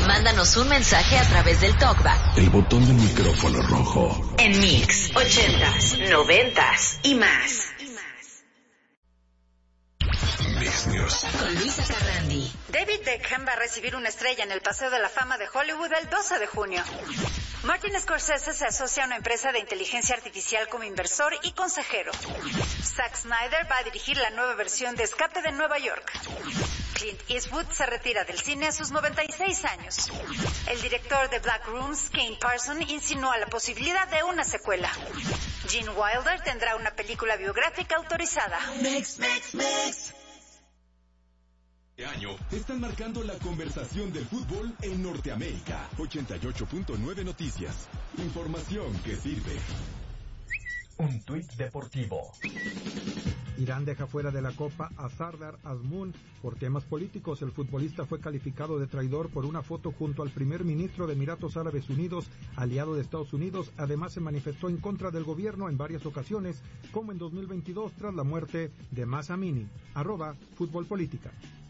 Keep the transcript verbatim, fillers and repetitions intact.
Mándanos un mensaje a través del TalkBack. El botón del micrófono rojo. En Mix, ochentas, noventas y más. Mix News. Con Luisa Carrandi. David Beckham va a recibir una estrella en el Paseo de la Fama de Hollywood el doce de junio. Martin Scorsese se asocia a una empresa de inteligencia artificial como inversor y consejero. Zack Snyder va a dirigir la nueva versión de Escape de Nueva York. Clint Eastwood se retira del cine a sus noventa y seis años. El director de Black Rooms, Kane Parson, insinúa la posibilidad de una secuela. Gene Wilder tendrá una película biográfica autorizada. Mix, mix, mix. Este año están marcando la conversación del fútbol en Norteamérica. ochenta y ocho punto nueve Noticias. Información que sirve. Un tuit deportivo. Irán deja fuera de la Copa a Sardar Azmoun por temas políticos. El futbolista fue calificado de traidor por una foto junto al primer ministro de Emiratos Árabes Unidos, aliado de Estados Unidos. Además, se manifestó en contra del gobierno en varias ocasiones, como en dos mil veintidós tras la muerte de Mahsa Amini. Arroba Fútbol Política.